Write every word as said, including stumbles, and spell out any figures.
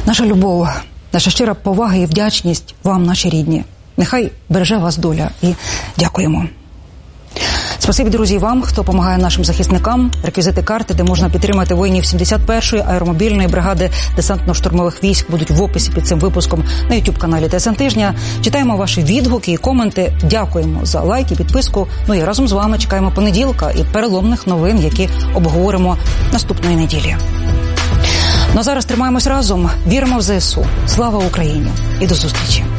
Наша любов, наша щира повага і вдячність вам, наші рідні. Нехай береже вас доля і дякуємо. Спасибі, друзі, вам, хто допомагає нашим захисникам. Реквізити карти, де можна підтримати воїнів сімдесят першої аеромобільної бригади десантно-штурмових військ, будуть в описі під цим випуском на ютуб-каналі ТСН Тижня. Читаємо ваші відгуки і коменти. Дякуємо за лайки, підписку. Ну і разом з вами чекаємо понеділка і переломних новин, які обговоримо наступної неділі. Ну а зараз тримаємось разом, віримо в ЗСУ. Слава Україні! І до зустрічі!